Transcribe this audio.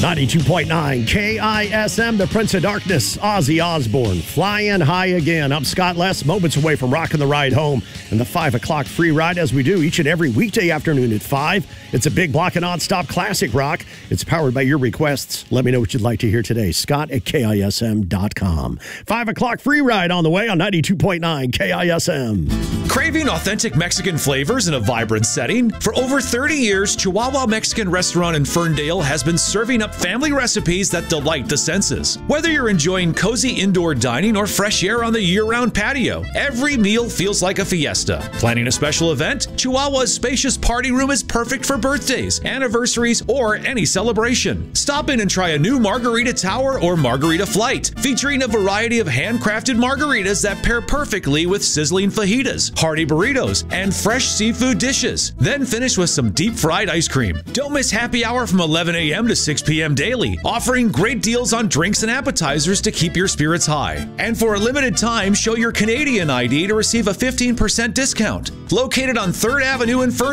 92.9 KISM, the Prince of Darkness, Ozzy Osbourne, flying high again. I'm Scott Les, moments away from rocking the ride home and the 5 o'clock free ride as we do each and every weekday afternoon at 5. It's a big block of nonstop classic rock. It's powered by your requests. Let me know what you'd like to hear today. Scott at KISM.com. 5 o'clock free ride on the way on 92.9 KISM. Craving authentic Mexican flavors in a vibrant setting? For over 30 years, Chihuahua Mexican Restaurant in Ferndale has been serving up family recipes that delight the senses. Whether you're enjoying cozy indoor dining or fresh air on the year-round patio, every meal feels like a fiesta. Planning a special event? Chihuahua's spacious party room is perfect for birthdays, anniversaries, or any celebration. Stop in and try a new margarita tower or margarita flight, featuring a variety of handcrafted margaritas that pair perfectly with sizzling fajitas, hearty burritos, and fresh seafood dishes. Then finish with some deep-fried ice cream. Don't miss happy hour from 11 a.m. to 6 p.m. daily, offering great deals on drinks and appetizers to keep your spirits high. And for a limited time, show your Canadian ID to receive a 15% discount. Located on 3rd Avenue in Ferndale,